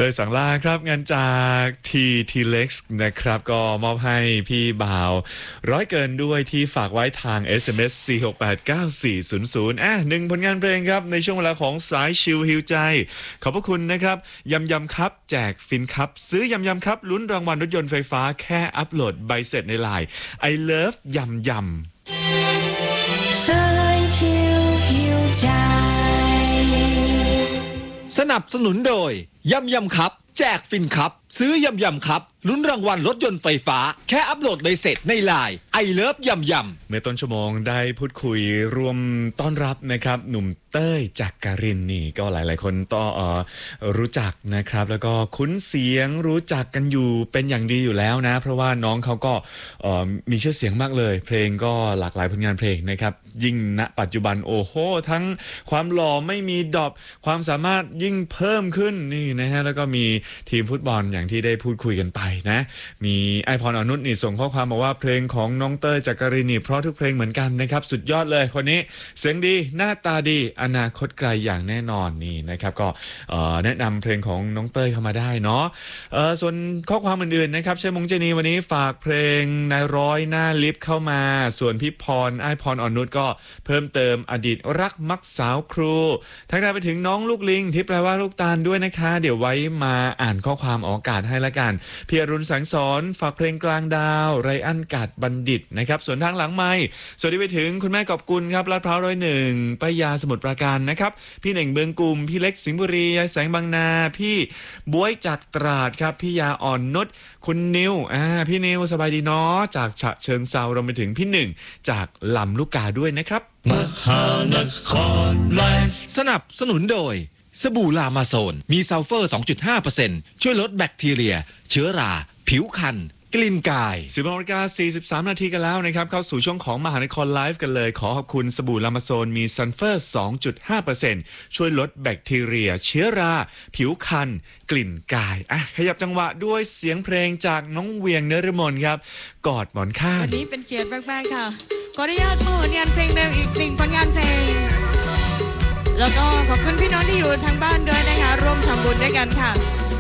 ยสั่งลาครับงานจากทีเล็กซ์นะครับก็มอบให้พี่บ่าวร้อยเกินด้วยที่ฝากไว้ทาง SMS 4689400หนึ่งผลงานเพลงครับในช่วงเวลาของสายชิลฮิวใจขอบพระคุณนะครับยำครับแจกฟินครับซื้อยำครับลุ้นรางวัลรถยนต์ไฟฟ้าแค่อัปโหลดใบเสร็จในไลน์ I love ยสายชิลฮิวใจสนับสนุนโดยยำครับแจกฟินครับซื้อยำครับลุ้นรางวัลรถยนต์ไฟฟ้าแค่อัปโหลดใบเสร็จในไลน์ I love ยำเมื่อต้นชั่วโมงได้พูดคุยรวมต้อนรับนะครับหนุ่มเต้ยจักรินนี่ก็หลายๆคนต่อรู้จักนะครับแล้วก็คุ้นเสียงรู้จักกันอยู่เป็นอย่างดีอยู่แล้วนะเพราะว่าน้องเขาก็มีชื่อเสียงมากเลยเพลงก็หลากหลายผลงานเพลงนะครับยิ่งณปัจจุบันโอ้โหทั้งความหล่อไม่มีดรอปความสามารถยิ่งเพิ่มขึ้นนี่นะฮะแล้วก็มีทีมฟุตบอลอย่างที่ได้พูดคุยกันไปนะมีไอพรอนุชนี่ส่งข้อความบอกว่าเพลงของน้องเต้ยจักรินนี่เพราะทุกเพลงเหมือนกันนะครับสุดยอดเลยคนนี้เสียงดีหน้าตาดีอนาคตไกลอย่างแน่นอนนี่นะครับก็แนะนำเพลงของน้องเต้ยเข้ามาได้เนาะส่วนข้อความอื่นๆนะครับเชมงเจนีวันนี้ฝากเพลงนายร้อยหน้าลิฟต์เข้ามาส่วนพี่พรไอพรอนุชก็เพิ่มเติมอดีตรักมักสาวครูทักทายไปถึงน้องลูกลิงที่แปลว่าลูกตาลด้วยนะคะเดี๋ยวไว้มาอ่านข้อความออกอากาศให้ละกันพี่อรุณแสงสอนฝากเพลงกลางดาวไรอันกาดบัณฑิตนะครับส่วนทางหลังไมค์สวัสดีไปถึงคุณแม่กอบกุลครับลาดพร้าว101ป้ายาสมุทรปราการนะครับพี่เหน่งเบืองกุมพี่เล็กสิงห์บุรียายแสงบางนาพี่บวยจากตราดครับพี่ยาอ่อนนุชคุณนิวพี่นิวสบายดีเนาะจากฉะเชิงเซารวมไปถึงพี่หนึ่งจากลำลูกกาด้วยนะครับมหานครไลฟ์สนับสนุนโดยสบู่ลามาโซนมีซัลเฟอร์ 2.5% ช่วยลดแบคทีเรียเชื้อราผิวคันกลิ่นกาย 10:43 นาทีกันแล้วนะครับเข้าสู่ช่วงของมหานครไลฟ์กันเลยขอขอบคุณสบู่ลามาโซนมีซัลเฟอร์ 2.5% ช่วยลดแบคทีเรียเชื้อราผิวคันกลิ่นกายขยับจังหวะด้วยเสียงเพลงจากน้องเวียงนฤมลครับกอดหมอนข้างวันนี้เป็นเกียรติมากๆค่ะขออนุญาตมอบผลงานเพลงเร็วอีก1ผลงานเพลงแล้วก็ขอบคุณพี่น้องที่อยู่ทางบ้านด้วยนะคะร่วมทำบุญด้วยกันค่ะ